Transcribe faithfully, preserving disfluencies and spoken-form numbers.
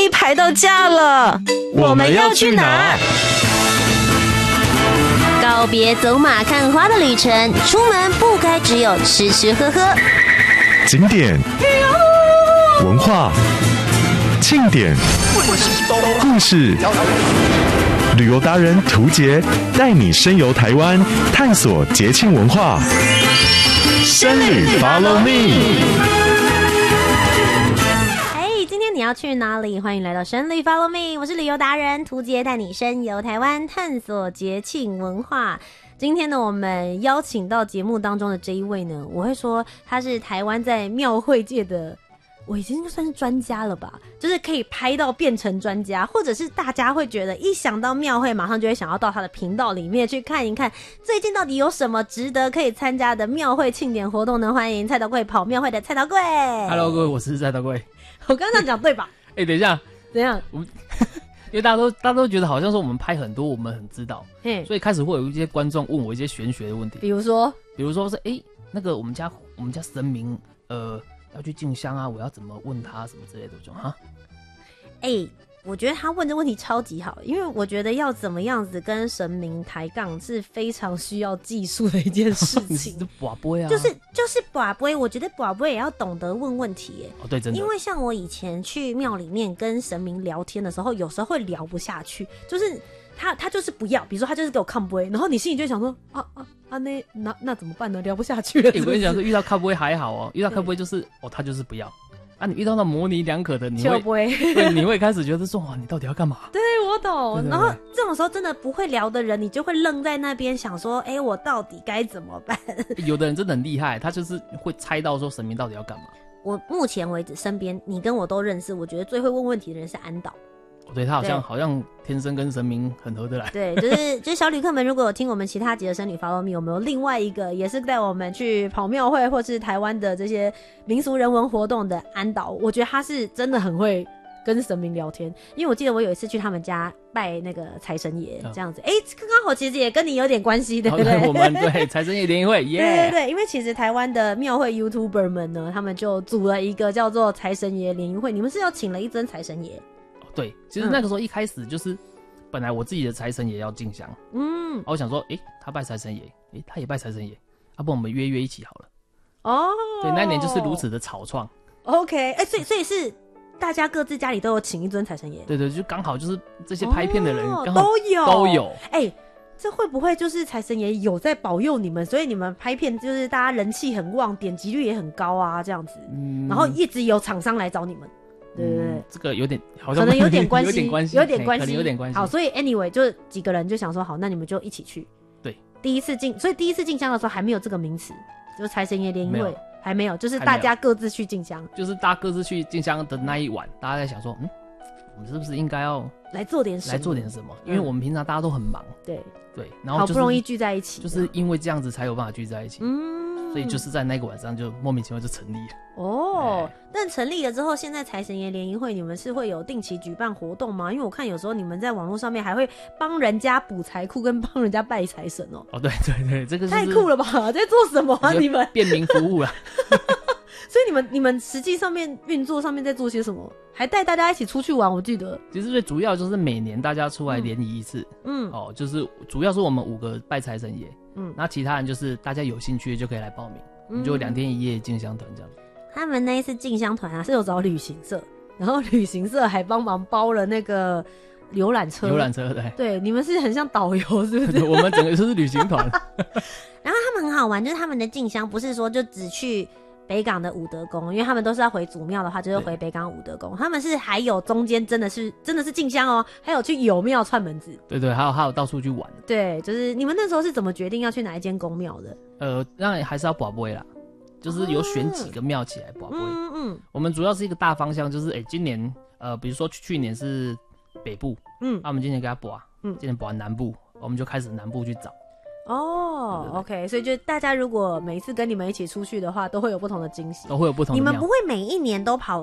易排到假了， 我们要去哪？ 告别走马看花的旅程，出门不该只有吃吃喝喝。 景点、文化、庆典、故事，旅游达人涂杰带你深游台湾，探索节庆文化。深旅 Follow Me。 你要去哪里？欢迎来到深旅 Follow Me， 我是旅游达人涂杰，带你深游台湾，探索节庆文化。今天呢，我们邀请到节目当中的这一位呢，我会说他是台湾在庙会界的，我已经算是专家了吧，就是可以拍到变成专家，或者是大家会觉得一想到庙会，马上就会想要到他的频道里面去看一看，最近到底有什么值得可以参加的庙会庆典活动呢？欢迎菜头柜跑庙会的菜头柜。 Hello， 各位，我是菜头柜。 我刚刚讲对吧？ 哎、欸，等一下， 怎样？ 我们因为大家都大家都觉得好像说我们拍很多，我们很知道，所以开始会有一些观众问我一些玄学的问题， 比如说， 比如说是哎、欸，那个我们家我们家神明呃要去进香啊，我要怎么问他什么之类的，我就哈， 哎、欸。我觉得他问这问题超级好，因为我觉得要怎么样子跟神明抬杠是非常需要技术的一件事情。 你是拔杯啊， 就是就是拔杯，我觉得拔杯也要懂得问问题耶。 哦，对，真的。 因为像我以前去庙里面跟神明聊天的时候，有时候会聊不下去，就是他他就是不要，比如说他就是给我看杯，然后你心里就想说啊啊啊那那那怎么办呢？聊不下去了是不是。 欸、我跟你讲说，遇到看杯还好哦，遇到看杯就是哦，他就是不要。啊，你遇到那模棱两可的，你会对，你会开始觉得说哇，你到底要干嘛？ 对，我懂。对对对，然后这种时候真的不会聊的人，你就会愣在那边想说，哎、欸，我到底该怎么办？ 有的人真的很厉害，他就是会猜到说神明到底要干嘛。 我目前为止身边你跟我都认识，我觉得最会问问题的人是安导。 对，他好像好像天生跟神明很合得来。 对，就是就是小旅客们，如果有听我们其他集的深旅 Follow Me， 有没有另外一个也是带我们去跑庙会或是台湾的这些民俗人文活动的安导？我觉得他是真的很会跟神明聊天，因为我记得我有一次去他们家拜那个财神爷，这样子，哎、嗯，刚刚好其实也跟你有点关系，对不对？ 我们对财神爷联谊会，耶、 yeah ！对对对，因为其实台湾的庙会 YouTuber 们呢，他们就组了一个叫做财神爷联谊会，你们是要请了一尊财神爷。 对，其实那个时候一开始就是，本来我自己的财神爷要进香，嗯，然后我想说，哎、欸，他拜财神爷，哎、欸，他也拜财神爷，要、啊、不然我们约约一起好了。哦，对，那一年就是如此的草创。 OK， 哎、欸，所以所以是大家各自家里都有请一尊财神爷。 对对，就刚好就是这些拍片的人刚好都有都有。 哎、欸，这会不会就是财神爷有在保佑你们，所以你们拍片就是大家人气很旺，点击率也很高啊，这样子，嗯、然后一直有厂商来找你们。对对对、 嗯，这个有点好像可能有点关系， 有点关系， 有点关系， 可能有点关系。 好，所以 anyway 就几个人就想说，好，那你们就一起去。 对， 第一次进，所以第一次进香的时候还没有这个名词，就是财神爷联谊会还没有，就是大家各自去进香， 就是大家各自去进香的那一晚，大家在想说，嗯，我们是不是应该要来做点什么？ 来做点什么？因为我们平常大家都很忙， 对对，然后、就是、 好不容易聚在一起， 就是因为这样子才有办法聚在一起。嗯。所以就是在那个晚上就莫名其妙就成立了哦。但成立了之后，现在财神爷联谊会你们是会有定期举办活动吗？因为我看有时候你们在网络上面还会帮人家补财库跟帮人家拜财神哦。 哦，对对对，这个、就是、 太酷了吧！在做什么啊？你们便民服务啊。 所以你们你们实际上面运作上面在做些什么？还带大家一起出去玩，我记得。 其实最主要就是每年大家出来联谊一次，嗯，哦，就是主要是我们五个拜财神爷，嗯，那其他人就是大家有兴趣就可以来报名，我们就两天一夜进香团这样。 他们那一次进香团啊，是有找旅行社，然后旅行社还帮忙包了那个游览车， 游览车对， 对，你们是很像导游，是不是？ 我们整个就是旅行团。 然后他们很好玩，就是他们的进香不是说就只去北港的武德宫，因为他们都是要回祖庙的话，就是回北港武德宫。他们是还有中间真的是真的是进香哦，还有去有庙串门子。 对对，还有还有到处去玩。 对，就是你们那时候是怎么决定要去哪一间宫庙的？ 呃，那还是要跋杯啦，就是有选几个庙起来跋杯。嗯嗯。我们主要是一个大方向，就是哎、欸，今年呃，比如说去年是北部，嗯，那我们今年给他跋，嗯，今年跋南部，我们就开始南部去找。 哦、oh, ，OK， 所以就大家如果每一次跟你们一起出去的话，都会有不同的惊喜， 都会有不同的。 你们不会每一年都跑